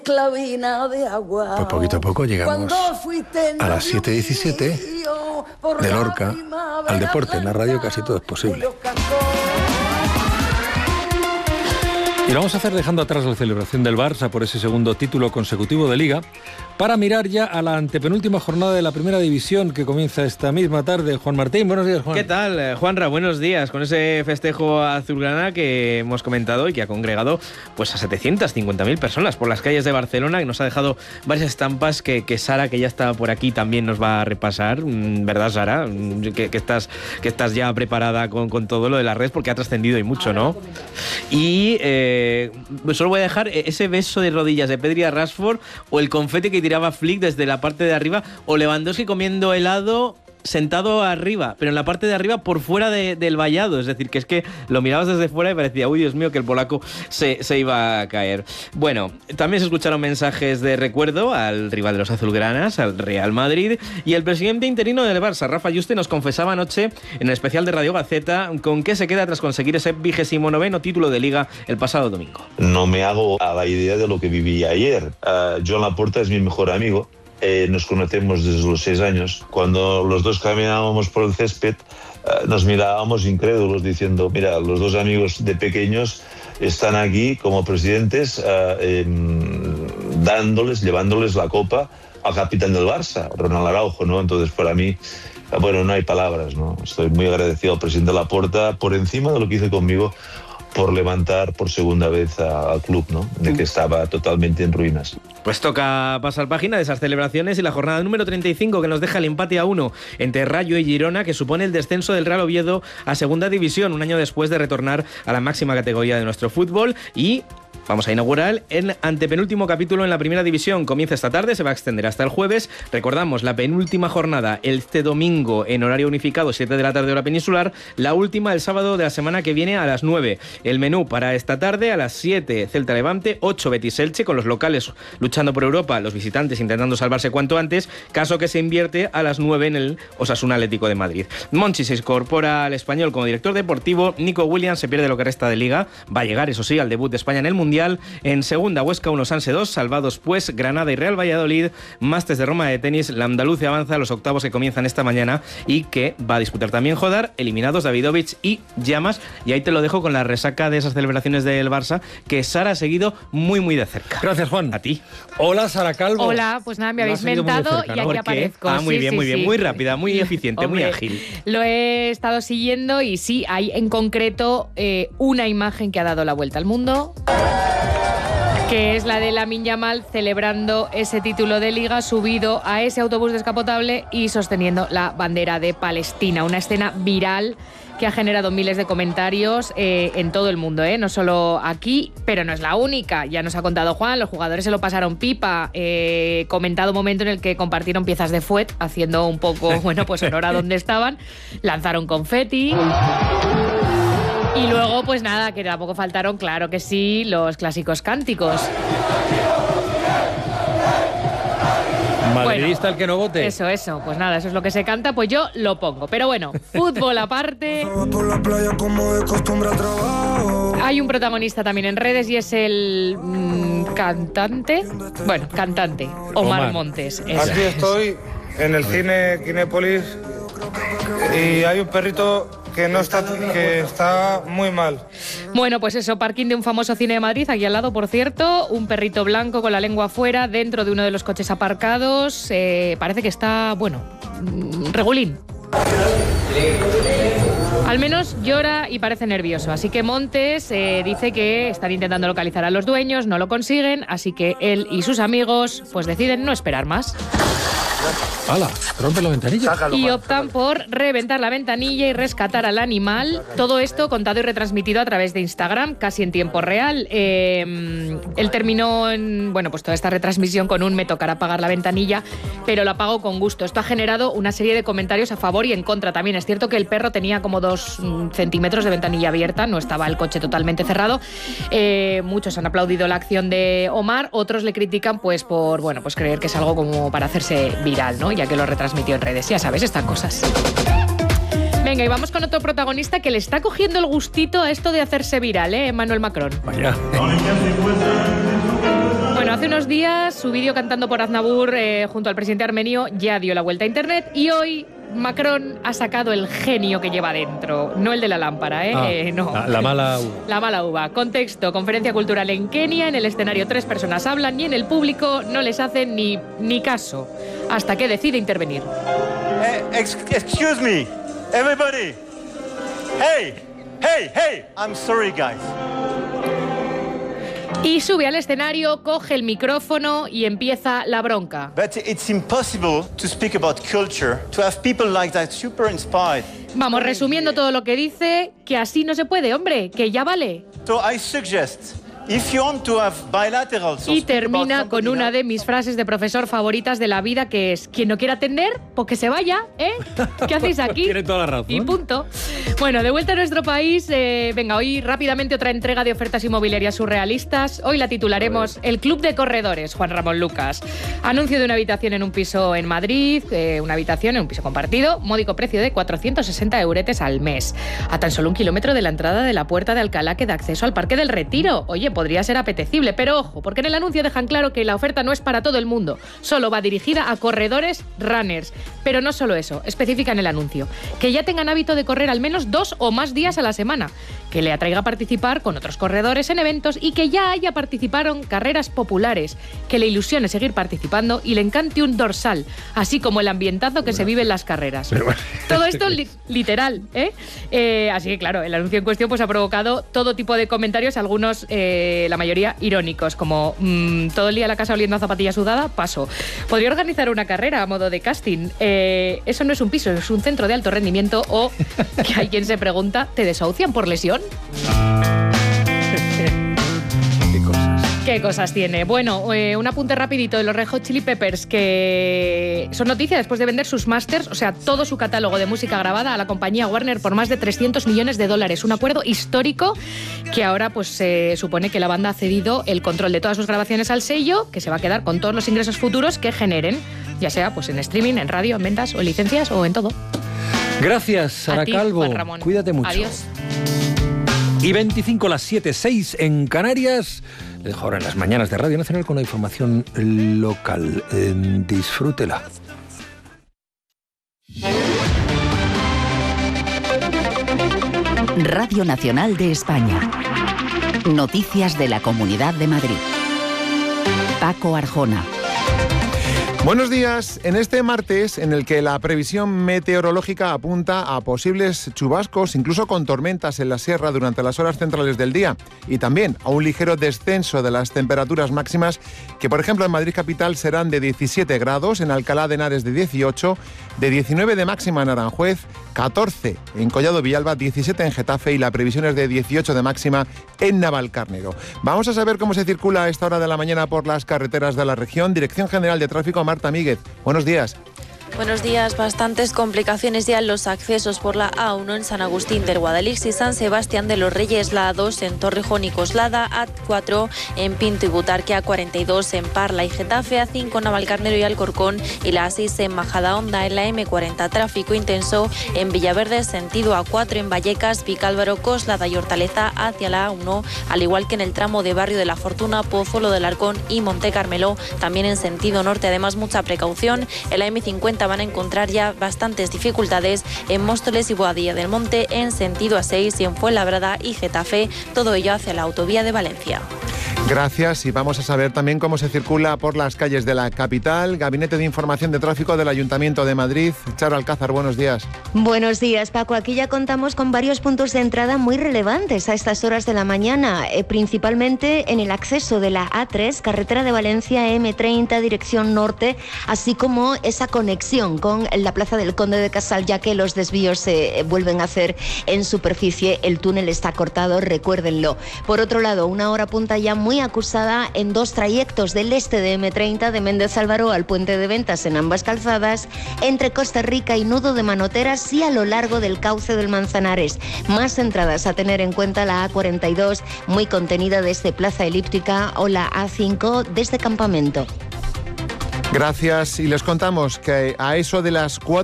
Clavina de agua. Pues poquito a poco llegamos a las 7:17 de Lorca al deporte. En la radio casi todo es posible. Y lo vamos a hacer dejando atrás la celebración del Barça por ese segundo título consecutivo de Liga para mirar ya a la antepenúltima jornada de la Primera División que comienza esta misma tarde. Juan Martín, buenos días, Juan. ¿Qué tal, Juanra? Buenos días. Con ese festejo azulgrana que hemos comentado y que ha congregado pues a 750.000 personas por las calles de Barcelona, que nos ha dejado varias estampas que Sara, que ya está por aquí, también nos va a repasar. ¿Verdad, Sara? Que estás ya preparada con todo lo de la red porque ha trascendido y mucho, ¿no? Y solo voy a dejar ese beso de rodillas de Pedri a Rashford, o el confeti que tiraba Flick desde la parte de arriba, o Lewandowski comiendo helado sentado arriba, pero en la parte de arriba por fuera del vallado, es decir, que es que lo mirabas desde fuera y parecía, uy, Dios mío, que el polaco se iba a caer. Bueno, también se escucharon mensajes de recuerdo al rival de los azulgranas, al Real Madrid, y el presidente interino del Barça, Rafa Yuste, nos confesaba anoche en el especial de Radio Gaceta con qué se queda tras conseguir ese 29º título de Liga el pasado domingo. No me hago a la idea de lo que viví ayer. Joan Laporta es mi mejor amigo. Nos conocemos desde los 6 años. Cuando los dos caminábamos por el césped, nos mirábamos incrédulos diciendo, mira, los dos amigos de pequeños están aquí como presidentes llevándoles la copa al capitán del Barça, Ronald Araujo, ¿no? Entonces, para mí, bueno, no hay palabras, ¿no? Estoy muy agradecido al presidente Laporta por encima de lo que hizo conmigo, por levantar por segunda vez al club, ¿no? De que estaba totalmente en ruinas. Pues toca pasar página de esas celebraciones y la jornada número 35 que nos deja el empate a 1 entre Rayo y Girona, que supone el descenso del Real Oviedo a Segunda División, un año después de retornar a la máxima categoría de nuestro fútbol. Y vamos a inaugurar el antepenúltimo capítulo en la Primera División. Comienza esta tarde, se va a extender hasta el jueves. Recordamos, la penúltima jornada este domingo en horario unificado, 7 de la tarde hora peninsular. La última el sábado de la semana que viene a las 9. El menú para esta tarde: a las 7 Celta Levante, 8 Betis Elche, con los locales luchando por Europa, los visitantes intentando salvarse cuanto antes, caso que se invierte a las 9 en el Osasuna Atlético de Madrid. Monchi se incorpora al Español como director deportivo. Nico Williams se pierde lo que resta de Liga. Va a llegar, eso sí, al debut de España en el Mundial. En segunda, Huesca 1, Sanse 2, salvados pues Granada y Real Valladolid. Masters de Roma de tenis, la andaluce avanza a los octavos que comienzan esta mañana y que va a disputar también Jodar, eliminados Davidovich y Llamas. Y ahí te lo dejo con la resaca de esas celebraciones del Barça que Sara ha seguido muy muy de cerca. Gracias, Juan. A ti. Hola, Sara Calvo. Hola, pues nada, me habéis mentado y aquí aparezco. Muy bien, muy bien, sí. muy rápida, muy eficiente, Hombre, muy ágil. Lo he estado siguiendo y sí, hay en concreto una imagen que ha dado la vuelta al mundo, que es la de Lamine Yamal celebrando ese título de Liga, subido a ese autobús descapotable y sosteniendo la bandera de Palestina. Una escena viral que ha generado miles de comentarios en todo el mundo, no solo aquí, pero no es la única. Ya nos ha contado Juan, los jugadores se lo pasaron pipa, comentado momento en el que compartieron piezas de fuet, haciendo un poco, bueno, pues honor a donde estaban, lanzaron confeti. Y luego, pues nada, que tampoco faltaron, claro que sí, los clásicos cánticos. Madridista, el que no vote. Eso, pues nada, eso es lo que se canta, pues yo lo pongo. Pero bueno, fútbol aparte. Hay un protagonista también en redes y es el cantante Omar Montes. Aquí estoy en el cine Kinépolis y hay un perrito que está muy mal. Bueno, pues eso, parking de un famoso cine de Madrid, aquí al lado, por cierto, un perrito blanco con la lengua afuera, dentro de uno de los coches aparcados, parece que está, bueno, regulín. Al menos llora y parece nervioso, así que Montes dice que están intentando localizar a los dueños, no lo consiguen, así que él y sus amigos pues deciden no esperar más. ¡Hala! Rompe la ventanilla. Y optan por reventar la ventanilla y rescatar al animal. Todo esto contado y retransmitido a través de Instagram, casi en tiempo real. Él terminó pues toda esta retransmisión con un "me tocará apagar la ventanilla", pero lo apagó con gusto. Esto ha generado una serie de comentarios a favor y en contra también. Es cierto que el perro tenía como 2 centímetros de ventanilla abierta, no estaba el coche totalmente cerrado. Muchos han aplaudido la acción de Omar, otros le critican pues por creer que es algo como para hacerse viral, ¿no? Ya que lo retransmitió en redes. Ya sabes, estas cosas. Venga, y vamos con otro protagonista que le está cogiendo el gustito a esto de hacerse viral, Emmanuel Macron. Vaya. Bueno, Hace unos días su vídeo cantando por Aznavour junto al presidente armenio ya dio la vuelta a internet y hoy Macron ha sacado el genio que lleva dentro, no el de la lámpara, no. La mala uva. La mala uva. Contexto, conferencia cultural en Kenia, en el escenario 3 personas hablan y en el público no les hacen ni caso, hasta que decide intervenir. Excuse me, everybody. Hey, I'm sorry, guys. Y sube al escenario, coge el micrófono y empieza la bronca. But it's impossible to speak about culture, to have people like that super inspired. Vamos, resumiendo todo lo que dice, que así no se puede, hombre, que ya vale. So I suggest, if you want to have bilaterals... Y termina con una de mis frases de profesor favoritas de la vida, que es: quien no quiera atender, pues que se vaya, ¿eh? ¿Qué hacéis aquí? Tiene toda la razón. Y punto. Bueno, de vuelta a nuestro país, venga, hoy rápidamente otra entrega de ofertas inmobiliarias surrealistas. Hoy la titularemos El Club de Corredores, Juan Ramón Lucas. Anuncio de una habitación en un piso en Madrid, una habitación en un piso compartido, módico precio de 460 euretes al mes, a tan solo 1 kilómetro de la entrada de la Puerta de Alcalá que da acceso al Parque del Retiro. Oye, podría ser apetecible, pero ojo, porque en el anuncio dejan claro que la oferta no es para todo el mundo, solo va dirigida a corredores runners. Pero no solo eso, especifica en el anuncio que ya tengan hábito de correr al menos 2 o más días a la semana, que le atraiga a participar con otros corredores en eventos y que ya haya participado en carreras populares, que le ilusione seguir participando y le encante un dorsal, así como el ambientazo que se vive en las carreras. Todo esto literal, ¿eh? Así que claro, el anuncio en cuestión pues ha provocado todo tipo de comentarios, algunos, la mayoría irónicos, como todo el día en la casa oliendo a zapatilla sudada, paso. Podría organizar una carrera a modo de casting. Eso no es un piso, es un centro de alto rendimiento. O que hay quien se pregunta, ¿te desahucian por lesión? ¿Qué cosas tiene? Bueno, un apunte rapidito de los Red Hot Chili Peppers, que son noticia después de vender sus masters, o sea, todo su catálogo de música grabada a la compañía Warner por más de $300 millones. Un acuerdo histórico que ahora pues se supone que la banda ha cedido el control de todas sus grabaciones al sello, que se va a quedar con todos los ingresos futuros que generen, ya sea pues en streaming, en radio, en ventas o en licencias o en todo. Gracias, Sara Calvo. Juan Ramón. Cuídate mucho. Adiós. Y 25 las 7:06 en Canarias. Le dejo ahora en las mañanas de Radio Nacional con la información local. Disfrútela. Radio Nacional de España. Noticias de la Comunidad de Madrid. Paco Arjona. Buenos días. En este martes, en el que la previsión meteorológica apunta a posibles chubascos, incluso con tormentas en la sierra durante las horas centrales del día, y también a un ligero descenso de las temperaturas máximas, que por ejemplo en Madrid capital serán de 17 grados, en Alcalá de Henares de 18, de 19 de máxima en Aranjuez, 14 en Collado Villalba, 17 en Getafe y la previsión es de 18 de máxima en Navalcarnero. Vamos a saber cómo se circula a esta hora de la mañana por las carreteras de la región. Dirección General de Tráfico, Marta Míguez. Buenos días. Buenos días. Bastantes complicaciones ya en los accesos por la A1 en San Agustín del Guadalix y San Sebastián de los Reyes, la A2 en Torrejón y Coslada, A4 en Pinto y Butarque, A42 en Parla y Getafe, A5 en Navalcarnero y Alcorcón y la A6 en Majadahonda. En la M40 tráfico intenso en Villaverde sentido A4 en Vallecas, Vicálvaro, Coslada y Hortaleza hacia la A1, al igual que en el tramo de Barrio de la Fortuna, Pozuelo del Arcón y Monte Carmelo, también en sentido norte. Además, mucha precaución. En la M50 van a encontrar ya bastantes dificultades en Móstoles y Boadilla del Monte en sentido A6 y en Fuenlabrada y Getafe, todo ello hacia la autovía de Valencia. Gracias, y vamos a saber también cómo se circula por las calles de la capital. Gabinete de Información de Tráfico del Ayuntamiento de Madrid. Charo Alcázar, buenos días. Buenos días, Paco. Aquí ya contamos con varios puntos de entrada muy relevantes a estas horas de la mañana, principalmente en el acceso de la A3, carretera de Valencia, M30, dirección norte, así como esa conexión con la Plaza del Conde de Casal, ya que los desvíos se vuelven a hacer en superficie. El túnel está cortado, recuérdenlo. Por otro lado, una hora punta ya muy acusada en dos trayectos del este de M30, de Méndez Álvaro al Puente de Ventas en ambas calzadas, entre Costa Rica y Nudo de Manoteras y a lo largo del cauce del Manzanares. Más entradas a tener en cuenta la A42, muy contenida desde Plaza Elíptica, o la A5 desde Campamento. Gracias, y les contamos que a eso de las 4